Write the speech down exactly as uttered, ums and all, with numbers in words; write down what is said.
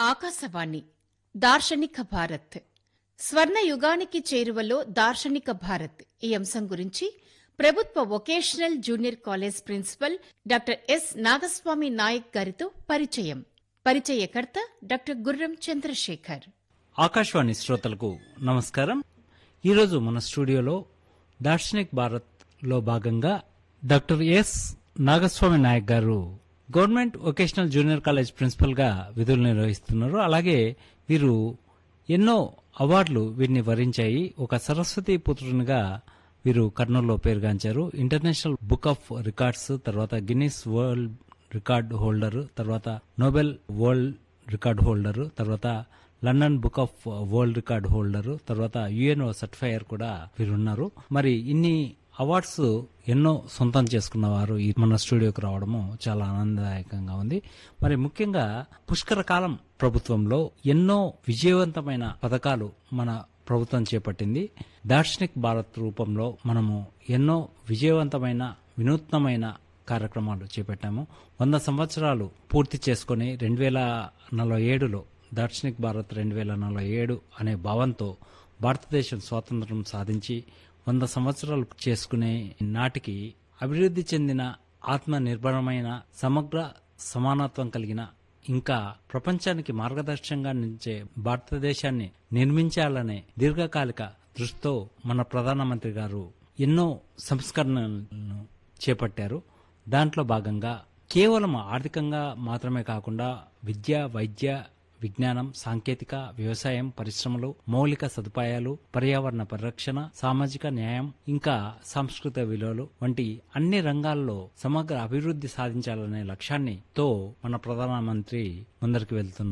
ఆకాశవాణి దార్శనిక భారత్ స్వర్ణ యుగానికి చేరువలో దార్శనిక భారత్ ఈ అంశం గురించి ప్రభుత్వ vocational junior college principal doctor yes Nagaswamy Naik గారితో పరిచయం. పరిచయకర్త డాక్టర్ గుర్రం చంద్రశేఖర్. ఆకాశవాణి శ్రోతలకు నమస్కారం. ఈరోజు మన స్టూడియోలో దార్శనిక్ భారత్ లో భాగంగా డాక్టర్ ఎస్ నాగస్వామి నాయక్ గారు government vocational junior college principal గా విధులు నిర్వహిస్తున్నారు. అలాగే వీరు ఎన్నో అవార్డులు వీరిని వరించాయి. ఒక సరస్వతి పుత్రునిగా వీరు కర్నూలులో పేరుగాంచారు. ఇంటర్నేషనల్ బుక్ ఆఫ్ రికార్డ్స్, తర్వాత గిన్నిస్ వరల్డ్ రికార్డ్ హోల్డర్, తర్వాత నోబెల్ వరల్డ్ రికార్డ్ హోల్డర్, తర్వాత London book of world record holder, తర్వాత యుఎన్ఓ సర్టిఫైయర్ కూడా వీరున్నారు. మరి ఇన్ని అవార్డ్స్ ఎన్నో సొంతం చేసుకున్నవారు ఈ మన స్టూడియోకి రావడము చాలా ఆనందదాయకంగా ఉంది. మరి ముఖ్యంగా పుష్కర కాలం ప్రభుత్వంలో ఎన్నో విజయవంతమైన పథకాలు మన ప్రభుత్వం చేపట్టింది. దార్శనిక్ భారత్ రూపంలో మనము ఎన్నో విజయవంతమైన వినూత్నమైన కార్యక్రమాలు చేపట్టాము. వంద సంవత్సరాలు పూర్తి చేసుకుని రెండు వేల నలభై ఏడులో దార్శనిక్ భారత్ రెండు వేల నలభై ఏడు అనే భావంతో భారతదేశం స్వాతంత్రం సాధించి వంద సంవత్సరాలు చేసుకునే నాటికి అభివృద్ధి చెందిన ఆత్మ నిర్భరమైన సమగ్ర సమానత్వం కలిగిన ఇంకా ప్రపంచానికి మార్గదర్శకంగా నిలిచే భారతదేశాన్ని నిర్మించాలనే దీర్ఘకాలిక దృష్టితో మన ప్రధానమంత్రి గారు ఎన్నో సంస్కరణలను చేపట్టారు. దాంట్లో భాగంగా కేవలం ఆర్థికంగా మాత్రమే కాకుండా విద్య, వైద్య, విజ్ఞానం, సాంకేతిక, వ్యవసాయం, పరిశ్రమలు, మౌలిక సదుపాయాలు, పర్యావరణ పరిరక్షణ, సామాజిక న్యాయం, ఇంకా సాంస్కృతిక విలువలు వంటి అన్ని రంగాల్లో సమగ్ర అభివృద్ధి సాధించాలనే లక్ష్యాన్ని తో మన ప్రధానమంత్రి ముందరికి వెళ్తున్నారు.